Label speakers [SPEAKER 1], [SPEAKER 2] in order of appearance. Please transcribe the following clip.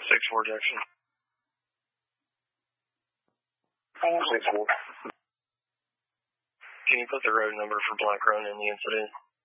[SPEAKER 1] 6-4 Jackson.
[SPEAKER 2] 6-4.
[SPEAKER 1] Can you put the road number for Black Run in the incident?